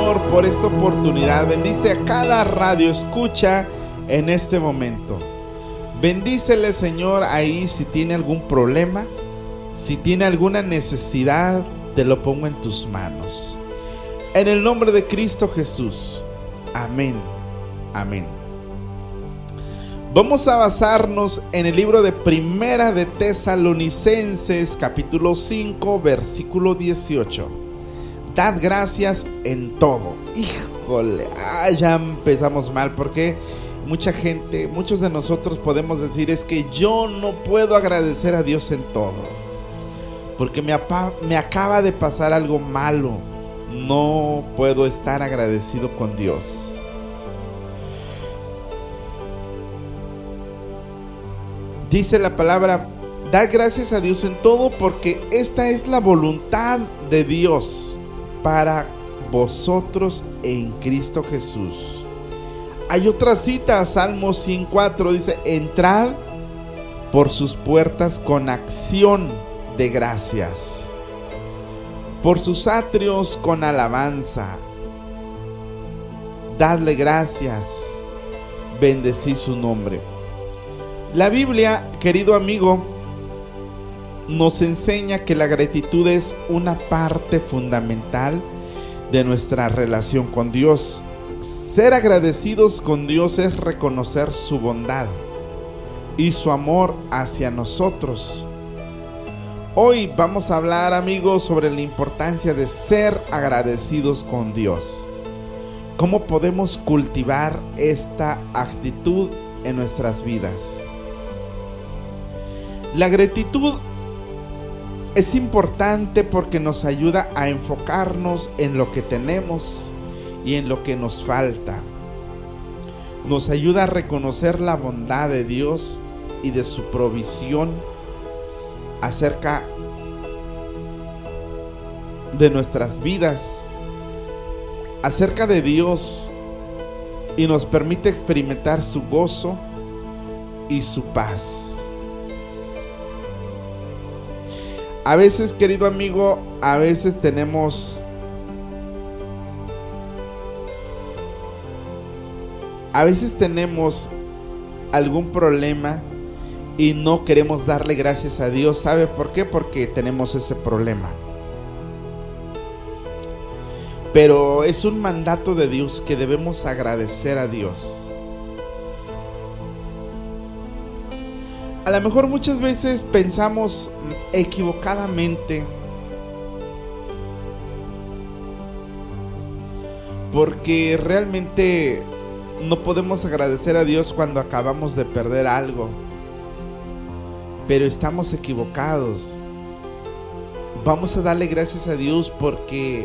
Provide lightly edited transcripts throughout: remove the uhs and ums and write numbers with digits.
Señor, por esta oportunidad. Bendice a cada radio escucha en este momento. Bendícele, Señor, ahí si tiene algún problema, si tiene alguna necesidad, te lo pongo en tus manos. En el nombre de Cristo Jesús. Amén. Amén. Vamos a basarnos en el libro de Primera de Tesalonicenses, capítulo 5, versículo 18. Dad gracias en todo. Híjole, ya empezamos mal, porque mucha gente, muchos de nosotros podemos decir: es que yo no puedo agradecer a Dios en todo, porque me acaba de pasar algo malo. No puedo estar agradecido con Dios. Dice la palabra: dad gracias a Dios en todo, porque esta es la voluntad de Dios para vosotros en Cristo Jesús. Hay otra cita, Salmo 104, dice: entrad por sus puertas con acción de gracias, por sus atrios con alabanza. Dadle gracias, bendecid su nombre. La Biblia, querido amigo, nos enseña que la gratitud es una parte fundamental de nuestra relación con Dios. Ser agradecidos con Dios es reconocer su bondad y su amor hacia nosotros. Hoy vamos a hablar, amigos, sobre la importancia de ser agradecidos con Dios. ¿Cómo podemos cultivar esta actitud en nuestras vidas? La gratitud es importante porque nos ayuda a enfocarnos en lo que tenemos y en lo que nos falta. Nos ayuda a reconocer la bondad de Dios y de su provisión acerca de nuestras vidas, acerca de Dios, y nos permite experimentar su gozo y su paz. A veces, querido amigo, a veces tenemos algún problema y no queremos darle gracias a Dios. ¿Sabe por qué? Porque tenemos ese problema. Pero es un mandato de Dios que debemos agradecer a Dios. A lo mejor muchas veces pensamos equivocadamente, porque realmente no podemos agradecer a Dios cuando acabamos de perder algo. Pero estamos equivocados. Vamos a darle gracias a Dios porque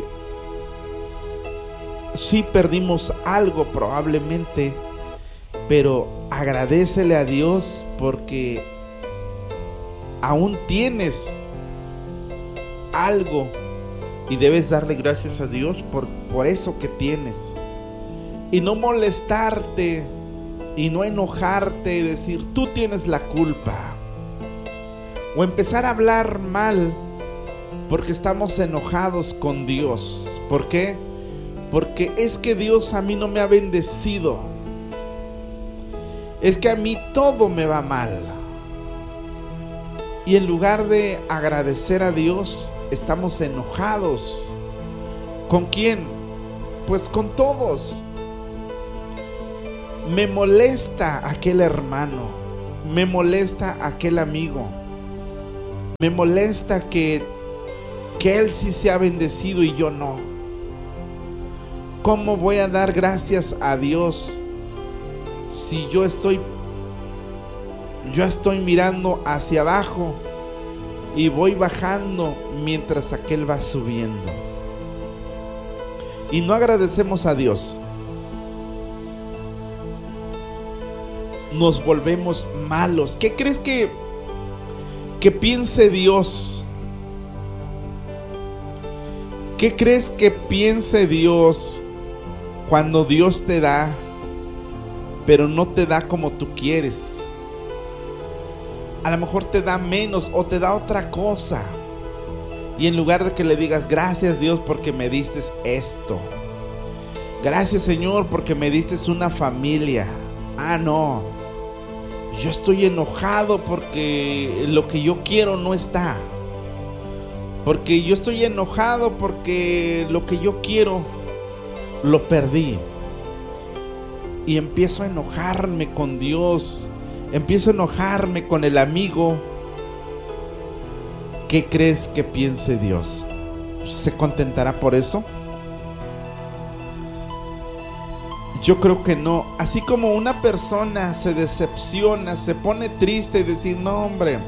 sí perdimos algo probablemente, pero agradécele a Dios porque aún tienes algo y debes darle gracias a Dios por eso que tienes. Y no molestarte y no enojarte y decir tú tienes la culpa, o empezar a hablar mal porque estamos enojados con Dios. ¿Por qué? Porque es que Dios a mí no me ha bendecido, es que a mí todo me va mal. Y en lugar de agradecer a Dios, estamos enojados. ¿Con quién? Pues con todos. Me molesta aquel hermano, me molesta aquel amigo, me molesta que él sí se ha bendecido y yo no. ¿Cómo voy a dar gracias a Dios si yo estoy mirando hacia abajo y voy bajando mientras aquel va subiendo? Y no agradecemos a Dios. Nos volvemos malos. ¿Qué crees que piense Dios? ¿Qué crees que piense Dios cuando Dios te da, pero no te da como tú quieres? A lo mejor te da menos o te da otra cosa. Y en lugar de que le digas gracias Dios porque me diste esto, Gracias, Señor, porque me diste una familia. Ah, no. Yo estoy enojado porque lo que yo quiero no está. Porque yo estoy enojado porque lo que yo quiero lo perdí. Y empiezo a enojarme con Dios. Empiezo a enojarme con el amigo. ¿Qué crees que piense Dios? ¿Se contentará por eso? Yo creo que no. Así como una persona se decepciona, se pone triste y decir, no, hombre,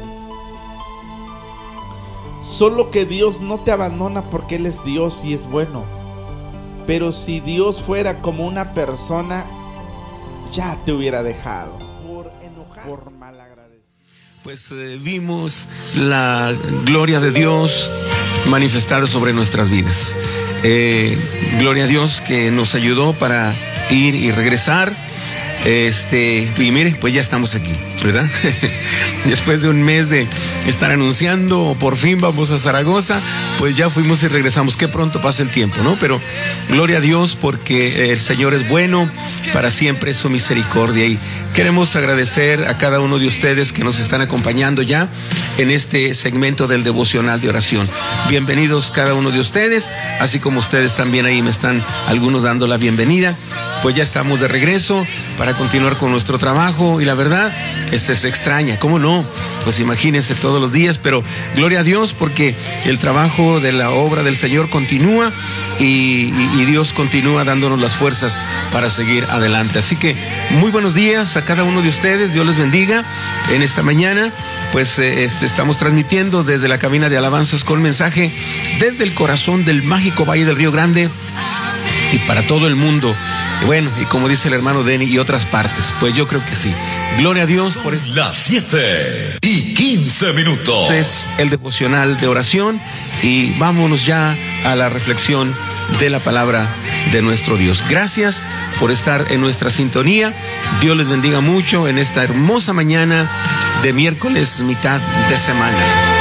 solo que Dios no te abandona porque Él es Dios y es bueno. Pero si Dios fuera como una persona, ya te hubiera dejado por enojar, por malagradecido. Pues vimos la gloria de Dios manifestar sobre nuestras vidas. Gloria a Dios que nos ayudó para ir y regresar. Y mire, pues ya estamos aquí, ¿verdad? Después de un mes de estar anunciando, por fin vamos a Zaragoza, pues ya fuimos y regresamos. Qué pronto pasa el tiempo, ¿no? Pero gloria a Dios porque el Señor es bueno, para siempre es su misericordia. Y queremos agradecer a cada uno de ustedes que nos están acompañando ya en este segmento del devocional de oración. Bienvenidos cada uno de ustedes, así como ustedes también ahí me están algunos dando la bienvenida. Pues ya estamos de regreso para continuar con nuestro trabajo y la verdad, se extraña, ¿cómo no? Pues imagínense todos los días, pero gloria a Dios porque el trabajo de la obra del Señor continúa y Dios continúa dándonos las fuerzas para seguir adelante. Así que muy buenos días a cada uno de ustedes, Dios les bendiga en esta mañana. Pues estamos transmitiendo desde la cabina de alabanzas con mensaje desde el corazón del mágico Valle del Río Grande y para todo el mundo. Y bueno, y como dice el hermano Denny, y otras partes, pues yo creo que sí. Gloria a Dios por esto. Las 7:15. Es el devocional de oración y vámonos ya a la reflexión de la palabra de nuestro Dios. Gracias por estar en nuestra sintonía. Dios les bendiga mucho en esta hermosa mañana de miércoles, mitad de semana.